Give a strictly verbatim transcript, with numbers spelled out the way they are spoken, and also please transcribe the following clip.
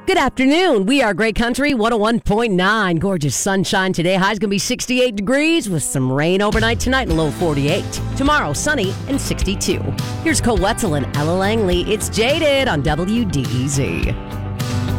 Good afternoon. We are Great Country one oh one point nine. Gorgeous sunshine today. High's going to be sixty-eight degrees with some rain overnight tonight and a low forty-eight. Tomorrow, sunny and sixty-two. Here's Cole Wetzel and Ella Langley. It's Jaded on W D E Z.